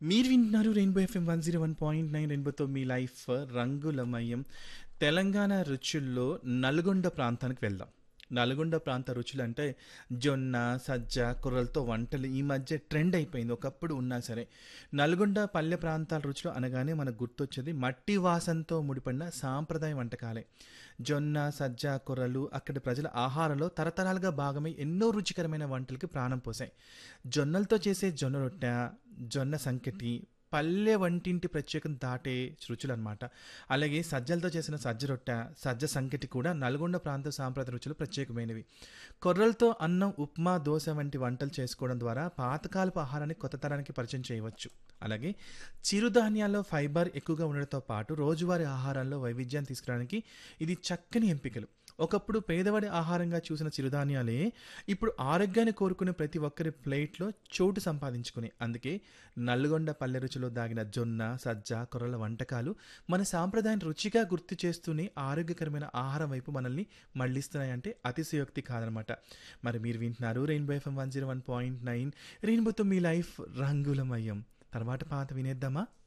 మీరు వింటున్నారు rainbow FM 101.9 రెయిన్బోతో మీ లైఫ్ రంగులమయం. తెలంగాణ రుచుల్లో నల్గొండ ప్రాంతానికి వెళ్దాం. నల్గొండ ప్రాంత రుచులు అంటే జొన్న, సజ్జ, కొర్రలతో వంటలు ఈ మధ్య ట్రెండ్ అయిపోయింది. ఒకప్పుడు ఉన్నా సరే నల్గొండ పల్లె ప్రాంతాల రుచులు అనగానే మనకు గుర్తొచ్చేది మట్టి వాసనతో ముడిపడిన సాంప్రదాయ వంటకాలే. జొన్న, సజ్జ, కొర్రలు అక్కడి ప్రజల ఆహారంలో తరతరాలుగా భాగమై ఎన్నో రుచికరమైన వంటలకి ప్రాణం పోసాయి. జొన్నలతో చేసే జొన్న రొట్టె, జొన్న సంకటి పల్లె వంటింటి ప్రత్యేకం దాటే రుచులు అనమాట. అలాగే సజ్జలతో చేసిన సజ్జ రొట్టె, సజ్జ సంకటి కూడా నల్గొండ ప్రాంత సాంప్రదాయ రుచులు ప్రత్యేకమైనవి. కొర్రలతో అన్నం, ఉప్మా, దోశ వంటి వంటలు చేసుకోవడం ద్వారా పాతకాలపు ఆహారాన్ని కొత్త తరానికి పరిచయం చేయవచ్చు. అలాగే చిరుధాన్యాల్లో ఫైబర్ ఎక్కువగా ఉండడంతో పాటు రోజువారీ ఆహారాల్లో వైవిధ్యాన్ని తీసుకురావడానికి ఇది చక్కని ఎంపికలు. ఒకప్పుడు పేదవాడి ఆహారంగా చూసిన చిరుధాన్యాలే ఇప్పుడు ఆరోగ్యాన్ని కోరుకునే ప్రతి ఒక్కరి ప్లేట్లో చోటు సంపాదించుకుని. అందుకే నల్గొండ పల్లె రుచిలో దాగిన జొన్న, సజ్జ, కొర్రల వంటకాలు మన సాంప్రదాయాన్ని రుచిగా గుర్తు చేస్తూనే ఆరోగ్యకరమైన ఆహారం వైపు మనల్ని మళ్ళిస్తున్నాయంటే అతిశయోక్తి కాదనమాట. మరి మీరు వింటున్నారు రెయిన్బో ఎఫ్ఎం 101.9 రెయిన్బోతో మీ లైఫ్ రంగులమయం. తర్వాత పాట వినేద్దామా?